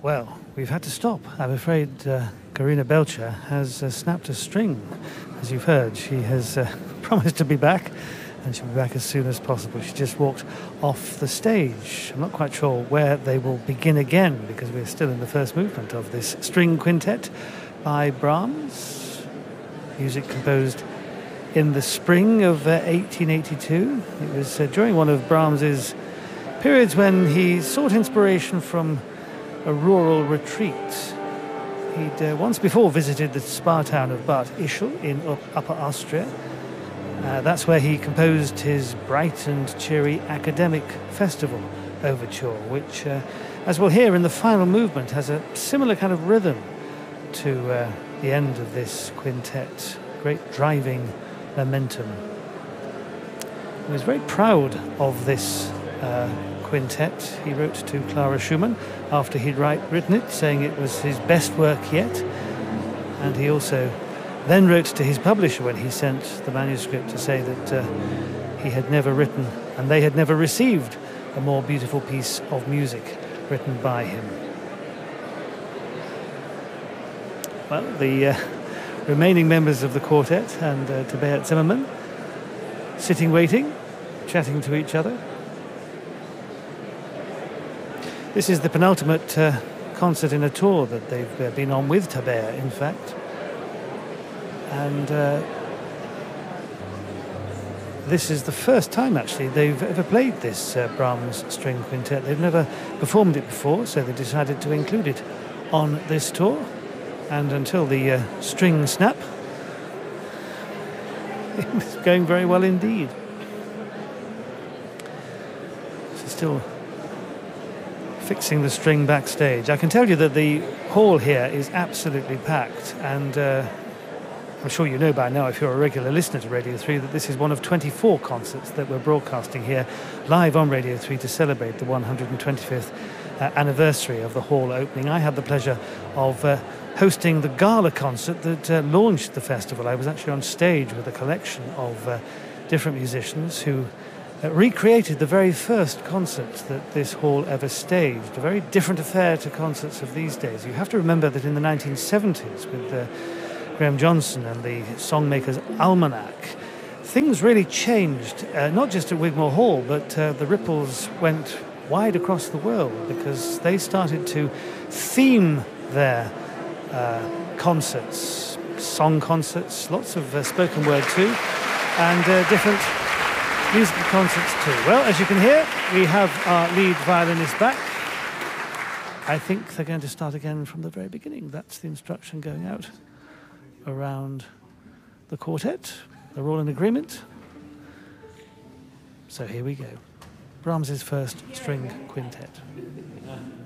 Well, we've had to stop. I'm afraid Karina Belcher has snapped a string. As you've heard, she has promised to be back, and she'll be back as soon as possible. She just walked off the stage. I'm not quite sure where they will begin again, because we're still in the first movement of this string quintet by Brahms. Music composed in the spring of 1882. It was during one of Brahms's periods when he sought inspiration from a rural retreat. He'd once before visited the spa town of Bad Ischl in Upper Austria. That's where he composed his bright and cheery academic festival overture, which, as we'll hear in the final movement, has a similar kind of rhythm to the end of this quintet. Great driving momentum. He was very proud of this quintet. He wrote to Clara Schumann after he'd written it, saying it was his best work yet. And he also then wrote to his publisher when he sent the manuscript to say that he had never written and they had never received a more beautiful piece of music written by him. Well, the remaining members of the quartet and Tabea Zimmermann sitting waiting, chatting to each other. This is the penultimate concert in a tour that they've been on with Tabea, in fact. And this is the first time, actually, they've ever played this Brahms string quintet. They've never performed it before, so they decided to include it on this tour. And until the string snap, it was going very well indeed. She's still fixing the string backstage. I can tell you that the hall here is absolutely packed, and I'm sure you know by now, if you're a regular listener to Radio 3, that this is one of 24 concerts that we're broadcasting here live on Radio 3 to celebrate the 125th anniversary of the hall opening. I had the pleasure of hosting the gala concert that launched the festival. I was actually on stage with a collection of different musicians who recreated the very first concert that this hall ever staged. A very different affair to concerts of these days. You have to remember that in the 1970s with Graham Johnson and the Songmakers Almanac, things really changed, not just at Wigmore Hall, but the ripples went wide across the world, because they started to theme their concerts, song concerts, lots of spoken word too, and different musical concerts too. Well, as you can hear, we have our lead violinist back. I think they're going to start again from the very beginning. That's the instruction going out around the quartet. They're all in agreement. So here we go. Brahms's first string quintet.